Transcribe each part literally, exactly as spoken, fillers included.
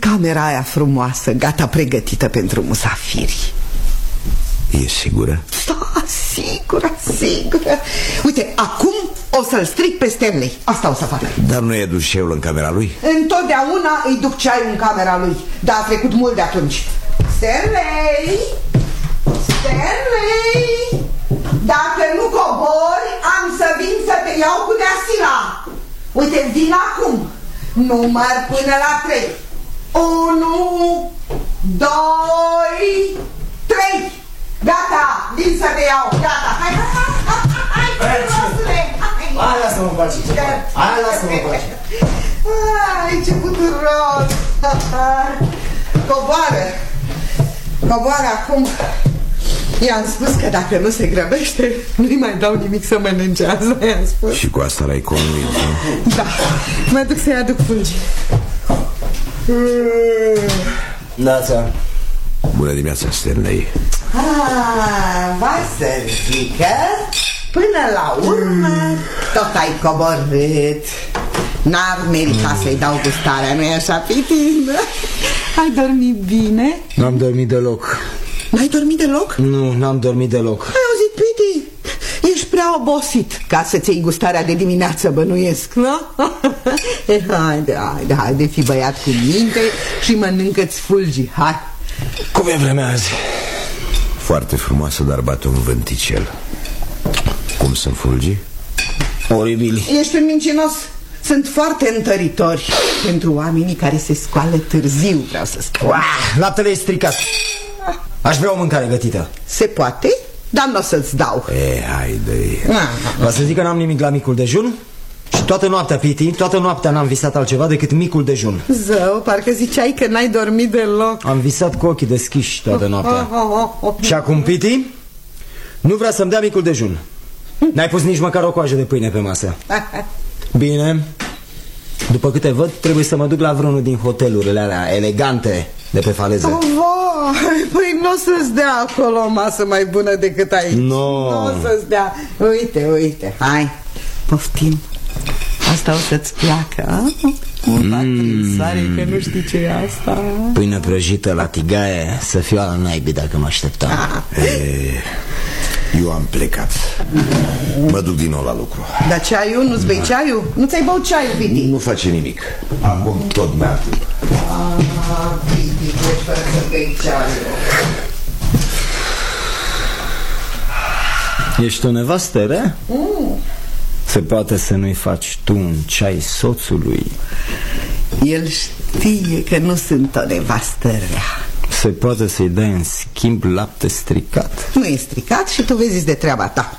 camera aia frumoasă, gata pregătită pentru musafiri. E sigură? Da, sigură, sigură. Uite, acum o să-l stric pe Stanley. Asta o să fac. Dar nu e dus ceaiul în camera lui? Întotdeauna îi duc ceaiul în camera lui. Dar a trecut mult de atunci. Stanley! Stanley! Dacă nu cobori, am să vin să te iau cu deasila. Uite, vin acum. Număr până la trei. Unu, doi, trei. Gata, vin să te iau. Gata. Hai, hai, hai, hai, hai, hai, lasă-mă faci. Hai, lasă-mă faci. Ai, ce puturos. Coboară. Coboară acum. I-am spus că dacă nu se grăbește, nu-i mai dau nimic să mănânce. Asta i-am spus. Și cu asta l-ai convins, nu? Da, mă duc să-i aduc fulgi. Nața. Bună dimineața, Stanley. Ah, va să zică, până la urmă tot ai coborât. N-ar merita să-i dau gustarea, nu-i așa, Piti? Ai dormit bine? N-am dormit deloc. N-ai dormit deloc? Nu, n-am dormit deloc. Ai auzit, Piti? Ești prea obosit ca să-ți iei gustarea de dimineață, bănuiesc, nu? Haide, haide, haide, fii băiat cu minte și mănâncă-ți fulgi, hai. Cum e vremea azi? Foarte frumoasă, dar bate un vânticel. Cum sunt fulgii? Oribili. Ești un mincinos. Sunt foarte întăritori pentru oamenii care se scoală târziu, vreau să spun. Uah, laptele e stricat. Aș vrea o mâncare gătită. Se poate, dar nu o să-ți dau. E, haide. Va să zic că n-am nimic la micul dejun? Și toată noaptea, Piti, toată noaptea n-am visat altceva decât micul dejun. Zău, parcă ziceai că n-ai dormit deloc. Am visat cu ochii deschiși toată noaptea. Și acum, Piti, nu vrea să-mi dea micul dejun. N-ai pus nici măcar o coajă de pâine pe masă. Bine. După câte văd, trebuie să mă duc la vreunul din hotelurile alea elegante de pe faleză. Oh, vai, păi nu o să-ți dea acolo o masă mai bună decât aici. No. Nu o să-ți dea. Uite, uite, hai, poftim. Asta o să-ți placă, a? Mm. Sare, că nu știi ce e asta. Pâine prăjită la tigaie, să fiu al naibii dacă mă așteptam. Ah. E, eu am plecat. Mă duc din nou la lucru. Dar ceaiul? Nu-ți bei ceaiul? Nu ți-ai băut ceaiul, Piti? Nu face nimic. Acum tot merg. Ah, Piti, pleci fără să bei ceaiul. Ești o nevastă rea? Mm. Se poate să nu-i faci tu un ceai soțului? El știe că nu sunt o nevastă rea. Se poate să-i dai în schimb lapte stricat? Nu e stricat și tu vezi de treaba ta.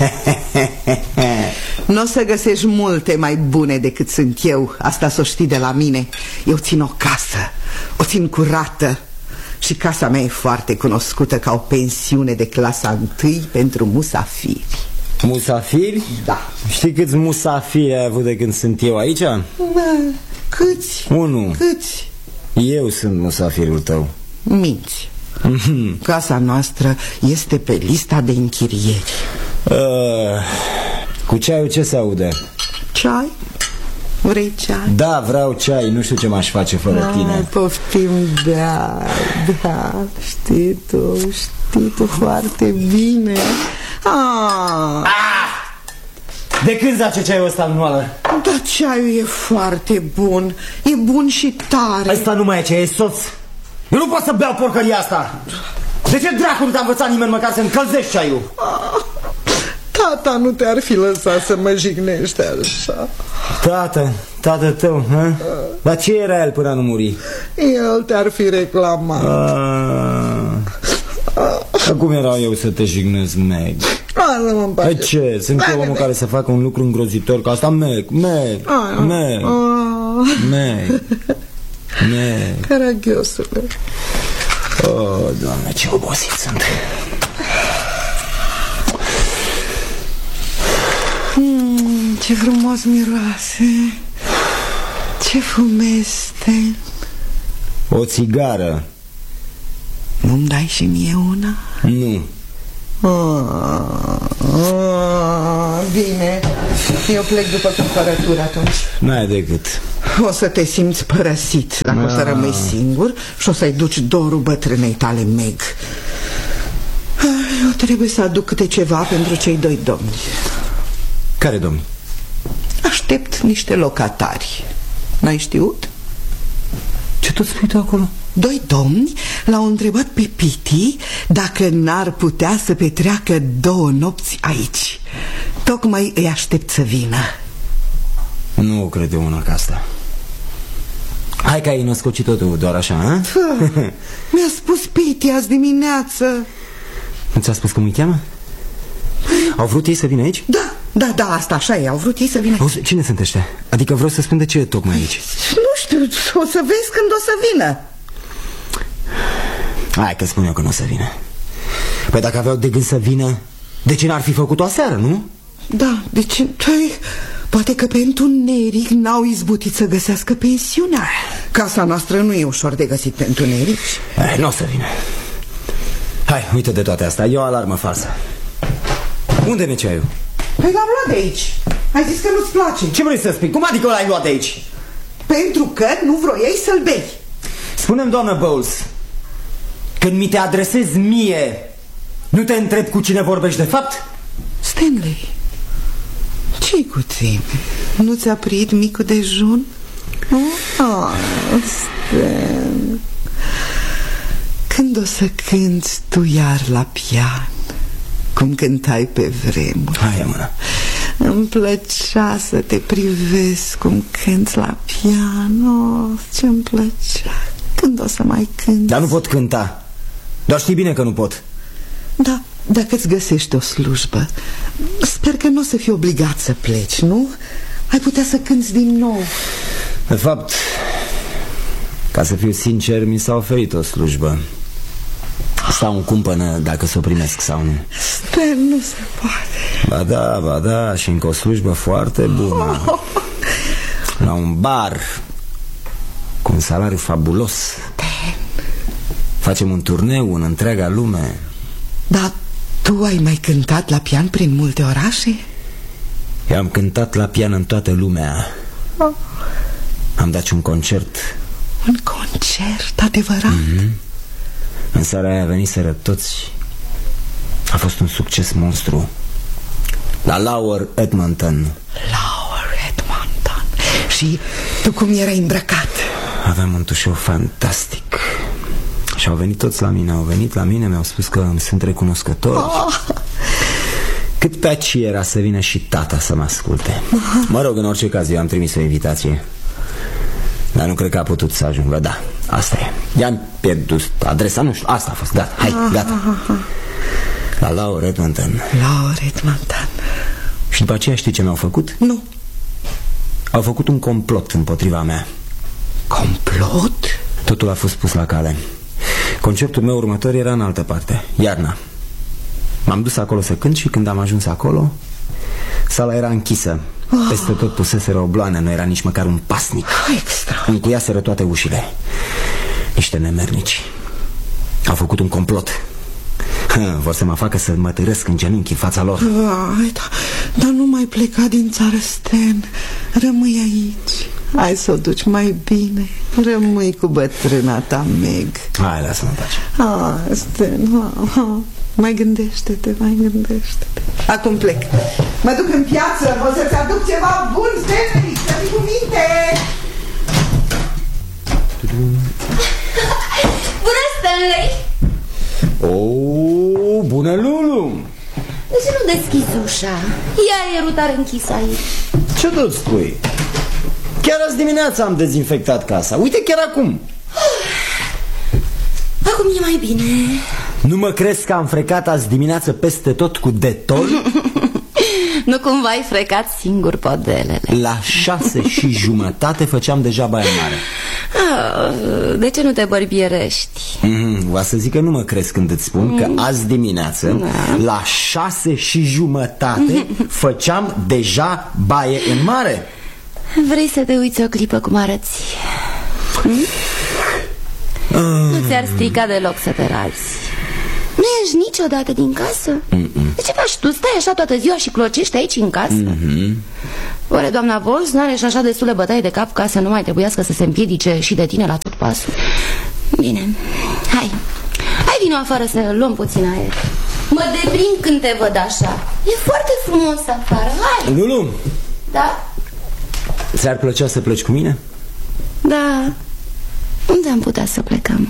Nu o să găsești multe mai bune decât sunt eu. Asta s-o știi de la mine. Eu țin o casă, o țin curată. Și casa mea e foarte cunoscută ca o pensiune de clasa întâi pentru musafiri. Musafiri? Da. Știi câți musafiri ai avut de când sunt eu aici? Da. Câți? Unu. Câți? Eu sunt musafirul tău. Minți. Casa noastră este pe lista de închirieri. uh, Cu ceaiul ce se aude? Ceai? Vrei ceai? Da, vreau ceai, nu știu ce m-aș face fără ah, tine. Poftim, da, da. Știi tu, știi tu foarte bine. ah. Ah! De când zace ceaiul ăsta în moală? Dar ceaiul e foarte bun. E bun și tare. Asta nu mai e ce e soț. Eu nu pot să beau porcăria asta. De ce dracu nu te-a învățat nimeni măcar să încălzești ceaiul? ah. Tata nu te-ar fi lăsat să mă jignești așa. Tată, tată tău, hă? Ah. Dar ce era el până nu muri? El te-ar fi reclamat. ah. Cum erau eu să te jignesc, Meg? Păi ce? Sunt eu omul care să facă un lucru îngrozitor ca asta? Meg, Meg, Meg, Meg, Meg. Caragiosule. Oh, Doamne, ce obosit sunt. mm, Ce frumos miroase. Ce fumeste. O țigară. Nu-mi dai și mie una? Nu. ah, ah, Bine. Eu plec după cumpărături atunci. N-ai decât. O să te simți părăsit dacă ah. o să rămâi singur și o să-i duci dorul bătrânei tale, Meg. Eu trebuie să aduc câte ceva pentru cei doi domni. Care domni? Aștept niște locatari. N-ai știut? Ce tot spui tu acolo? Doi domni l-au întrebat pe Piti dacă n-ar putea să petreacă două nopți aici. Tocmai îi aștept să vină. Nu cred eu una ca asta. Hai că ai născocit totul doar așa, a? Mi-a spus Piti azi dimineață. Nu ți-a spus cum îi cheamă? Au vrut ei să vină aici? Da, da, da, asta așa e, au vrut ei să vină aici. Auzi, cine sunt ăștia? Adică vreau să spun de ce e tocmai aici. Nu știu, o să vezi când o să vină. Hai că spun eu că nu o să vină. Păi dacă aveau de gând să vină, de ce n-ar fi făcut-o aseară, nu? Da, de ce? Păi, poate că pentru Neric n-au izbutit să găsească pensiunea. Casa noastră nu e ușor de găsit pentru Neric. Eh, nu o să vină. Hai, uite de toate astea, e o alarmă falsă. Unde e ceaiul? Păi l-am luat de aici. Ai zis că nu-ți place. Ce vrei să spui? Cum adică l-ai luat de aici? Pentru că nu vroiai să-l bei. Spune-mi, doamnă Bowles, când mi te adresezi mie, nu te întreb cu cine vorbești de fapt? Stanley, ce-i cu tine? Nu ți-a prit micul dejun? Oh, Stan. Când o să cânti tu iar la pian, cum cântai pe vremuri? Hai, mână. Îmi plăcea să te privesc cum cânti la pian. Oh, ce-mi plăcea. Când o să mai cânti? Dar nu pot cânta. Dar știi bine că nu pot. Da, dacă îți găsești o slujbă, sper că nu o să fii obligat să pleci, nu? Ai putea să cânti din nou. De fapt, ca să fiu sincer, mi s-a oferit o slujbă. Stau în cumpănă dacă să o primesc sau nu. Sper, nu se poate. Ba da, ba da, și încă o slujbă foarte bună. La un bar cu un salariu fabulos. Facem un turneu în întreaga lume. Dar tu ai mai cântat la pian prin multe orașe? Eu am cântat la pian în toată lumea. oh. Am dat și un concert. Un concert adevărat? Mm-hmm. În seara aia veniseră toți. A fost un succes monstru. La Lower Edmonton. Lower Edmonton. Și tu cum erai îmbrăcat? Aveam un tușou fantastic. Și au venit toți la mine. Au venit la mine, mi-au spus că îmi sunt recunoscători. oh. Cât pe aici era să vină și tata să mă asculte. Mă rog, în orice caz, eu am trimis o invitație, dar nu cred că a putut să ajungă. Da, asta e. I-am pierdut adresa, nu știu, asta a fost. Gata, hai, gata. La Lower Edmonton. Lower Edmonton. Și după aceea știi ce mi-au făcut? Nu. Au făcut un complot împotriva mea. Complot? Totul a fost pus la cale. Concertul meu următor era în altă parte, iarna. M-am dus acolo să cânt și când am ajuns acolo, sala era închisă. oh. Peste tot puseseră obloane, nu era nici măcar un pasnic. Extra. Încuiaseră toate ușile. Niște nemernici. Au făcut un complot. Vor să mă facă să mă târăsc în genunchi în fața lor. Ai, da, dar nu mai pleca din țară, Stan. Rămâi aici. Hai să o duci mai bine. Rămâi cu bătrâna ta, Meg. Hai, lasă-mă în pace. Ah, Stan, ah, ah. Mai gândește-te, mai gândește-te. Acum plec. Mă duc în piață, o să-ți aduc ceva bun, Stanley, să fii cu minte. Bună, Stanley! Oh, bună, Lulu! De ce nu deschizi ușa? E aerul tare închis aici. Ce tot spui? Chiar azi dimineața am dezinfectat casa. Uite, chiar acum. Acum e mai bine. Nu mă crezi că am frecat azi dimineață peste tot cu detol? Nu cumva ai frecat singur podelele? La șase și jumătate făceam deja baia mare. ah, De ce nu te bărbierești? mm, O să zic că nu mă crezi când îți spun că azi dimineață da. La șase și jumătate făceam deja baie în mare. Vrei să te uiți o clipă cum arăți? Hm? Nu ți-ar strica deloc să te razi. Nu ești niciodată din casă? Mm-mm. De ce faci tu? Stai așa toată ziua și clocești aici în casă? Mm-hmm. Oare doamna Vols n-are și așa destule bătaie de cap ca să nu mai trebuiască să se împiedice și de tine la tot pasul? Bine, hai. Hai, vino afară să luăm puțin aer. Mă deprind când te văd așa. E foarte frumos afară, hai. Lulu? Da? Ți-ar plăcea să pleci cu mine? Da. Unde am putea să plecăm?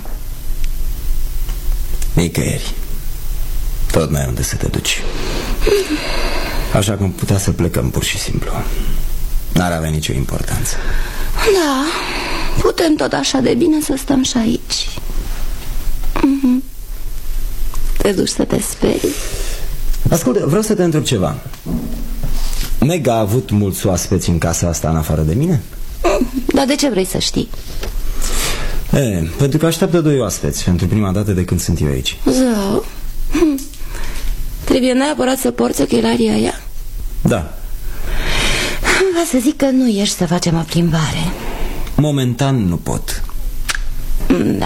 Nicăieri. Tot n-ai unde să te duci. Așa cum putea să plecăm pur și simplu. N-ar avea nicio importanță. Da, putem tot așa de bine să stăm și aici. Mm-hmm. Te duci să te sperii? Ascultă, vreau să te întreb ceva. Meg a avut mulți oaspeți în casa asta în afară de mine? Dar de ce vrei să știi? E, pentru că așteaptă doi oaspeți pentru prima dată de când sunt eu aici. Zău. Hm. Trebuie neapărat să porți ochelarii aia? Da. Va să zic că nu ești să facem o plimbare. Momentan nu pot. Da.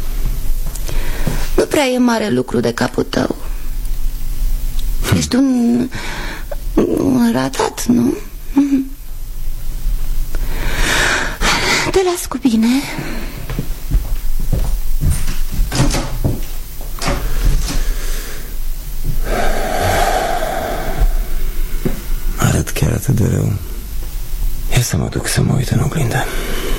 Nu prea e mare lucru de capul tău. Ești un... un ratat, nu? Te las cu bine. Arăt chiar atât de rău. Ia să mă duc să mă uit în oglindă.